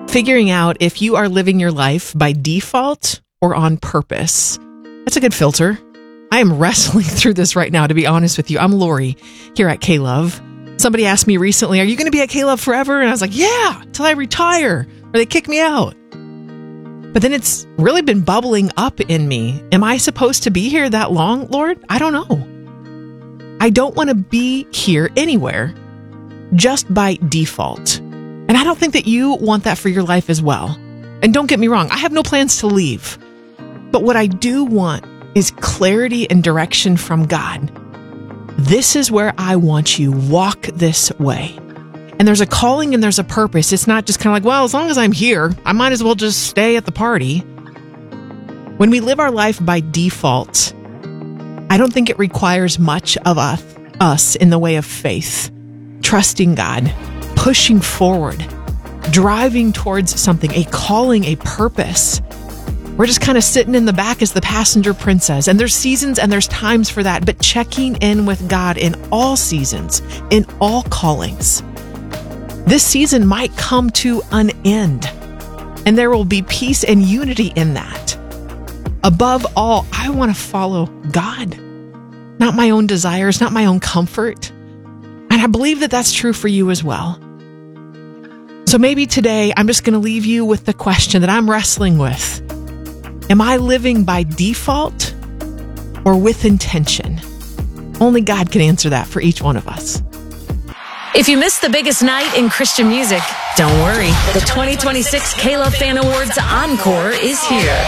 Figuring out if you are living your life by default or on purpose. That's a good filter. I am wrestling through this right now, to be honest with you. I'm Lori here at K-Love. Somebody asked me recently, are you going to be at K-Love forever? And I was like, yeah, till I retire or they kick me out. But then it's really been bubbling up in me. Am I supposed to be here that long, Lord? I don't know. I don't want to be here anywhere just by default. And I don't think that you want that for your life as well. And don't get me wrong, I have no plans to leave. But what I do want is clarity and direction from God. This is where I want you. Walk this way. And there's a calling and there's a purpose. It's not just kind of like, well, as long as I'm here, I might as well just stay at the party. When we live our life by default, I don't think it requires much of us in the way of faith, trusting God, pushing forward, driving towards something, a calling, a purpose. We're just kind of sitting in the back as the passenger princess. And there's seasons and there's times for that, but checking in with God in all seasons, in all callings. This season might come to an end, and there will be peace and unity in that. Above all, I want to follow God, not my own desires, not my own comfort. And I believe that that's true for you as well. So maybe today I'm just going to leave you with the question that I'm wrestling with. Am I living by default or with intention? Only God can answer that for each one of us. If you missed the biggest night in Christian music, don't worry. The 2026 K-Love Fan Awards Encore is here.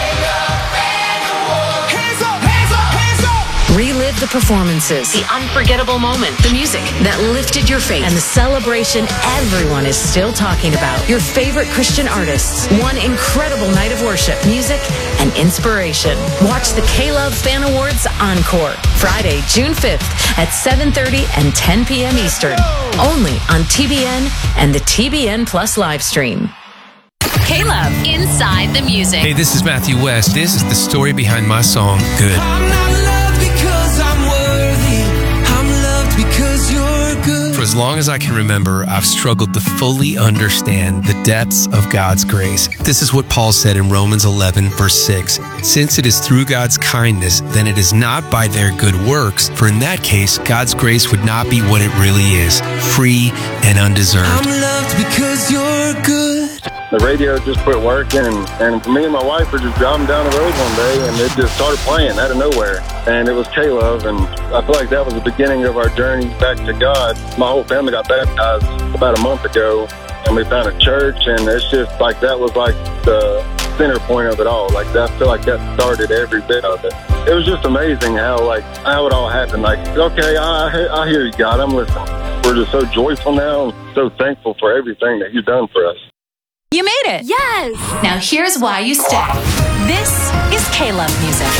Relive the performances, the unforgettable moment, the music that lifted your faith, and the celebration everyone is still talking about. Your favorite Christian artists, one incredible night of worship, music, and inspiration. Watch the K-Love Fan Awards Encore, Friday, June 5th at 7:30 and 10 p.m. Eastern, only on TBN and the TBN Plus live stream. K-Love, Inside the Music. Hey, this is Matthew West. This is the story behind my song, Good. I'm not loved because I'm worthy. I'm loved because you're good. For as long as I can remember, I've struggled to fully understand the depths of God's grace. This is what Paul said in Romans 11, verse 6. Since it is through God's kindness, then it is not by their good works. For in that case, God's grace would not be what it really is, free and undeserved. I'm loved because you're good. The radio just quit working, and me and my wife were just driving down the road one day, and it just started playing out of nowhere. And it was K-Love, and I feel like that was the beginning of our journey back to God. My whole family got baptized about a month ago, and we found a church, and it's just like that was like the center point of it all. Like I feel like that started every bit of it. It was just amazing how it all happened. Like, okay, I hear you, God, I'm listening. We're just so joyful now, and so thankful for everything that you've done for us. You made it. Yes! Now here's why you stay. This is K-Love music.